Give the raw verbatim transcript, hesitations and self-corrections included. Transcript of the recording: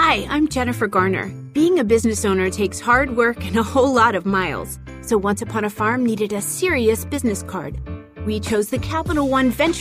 Hi, I'm Jennifer Garner. Being a business owner takes hard work and a whole lot of miles. So Once Upon a Farm needed a serious business card. We chose the Capital One Venture